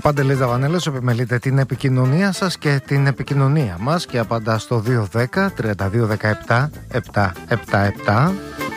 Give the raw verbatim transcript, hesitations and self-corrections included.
Παντελής Δαβανέλος, επιμελείτε την επικοινωνία σας και την επικοινωνία μας και απαντά στο δύο ένα μηδέν τρία δύο ένα επτά επτά επτά επτά.